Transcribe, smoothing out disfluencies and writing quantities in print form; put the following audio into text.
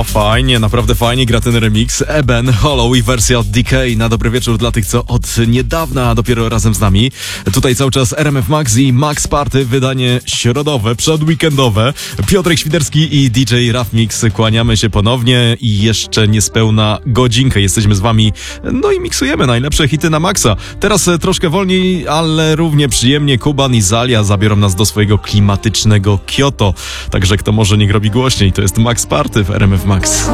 O, fajnie, naprawdę fajnie gra ten remix. Eben, Hollow i wersja od DK. Na dobry wieczór dla tych, co od niedawna dopiero razem z nami. Tutaj cały czas RMF Max i Max Party, wydanie środowe, przedweekendowe. Piotrek Świderski i DJ Raf Mix. Kłaniamy się ponownie i jeszcze niespełna godzinkę jesteśmy z wami. No i miksujemy najlepsze hity na maksa. Teraz troszkę wolniej, ale równie przyjemnie. Kuban i Zalia zabiorą nas do swojego klimatycznego Kyoto. Także kto może niech robi głośniej. To jest Max Party w RMF Max.